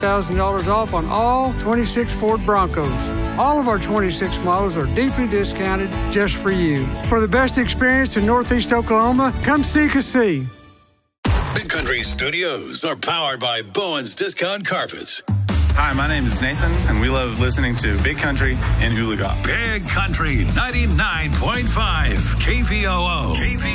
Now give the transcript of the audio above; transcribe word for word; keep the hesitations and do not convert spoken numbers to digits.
one thousand dollars off on all twenty-six Ford Broncos. All of our twenty-six models are deeply discounted just for you. For the best experience in Northeast Oklahoma, come see Cassie. Big Country Studios are powered by Bowen's Discount Carpets. Hi, my name is Nathan, and we love listening to Big Country and Oologah. Big Country ninety-nine point five K V O O. K V